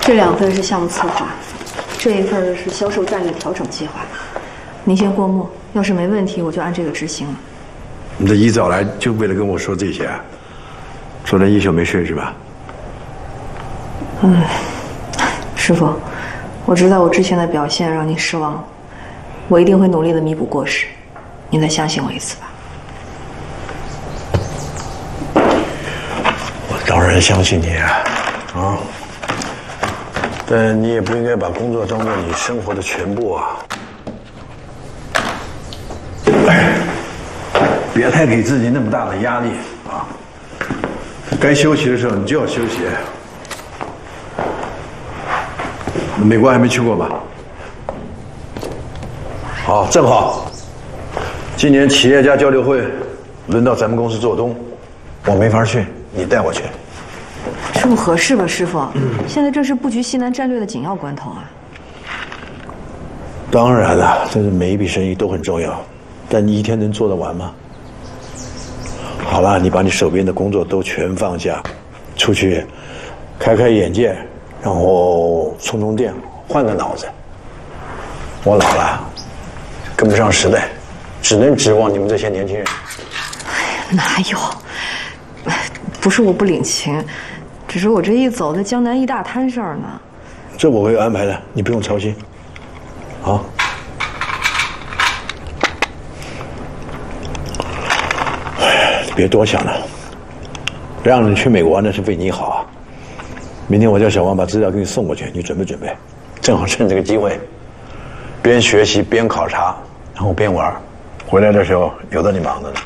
这2份是项目策划，这一份是销售战略调整计划。您先过目，要是没问题，我就按这个执行了。 你这一早来就为了跟我说这些啊？昨天一宿没睡是吧？ 师傅，我知道我之前的表现让您失望了，我一定会努力的弥补过失。您再相信我一次吧。 我当然相信你啊，但你也不应该把工作当做你生活的全部啊。别太给自己那么大的压力啊！该休息的时候你就要休息。美国还没去过吧？好，正好，今年企业家交流会轮到咱们公司做东，我没法去，你带我去。 这不合适吧，师傅？现在正是布局西南战略的紧要关头啊！ 当然了，这是每一笔生意都很重要，但你一天能做得完吗？好了，你把你手边的工作都全放下，出去开开眼界，然后充充电，换个脑子。我老了，跟不上时代，只能指望你们这些年轻人。 哪有？不是我不领情，只是我这一走，在江南一大摊事儿呢。 这我会安排的，你不用操心。好。别多想了，让你去美国那是为你好啊。明天我叫小王把资料给你送过去，你准备准备，正好趁这个机会，边学习边考察，然后边玩，回来的时候有的你忙着呢。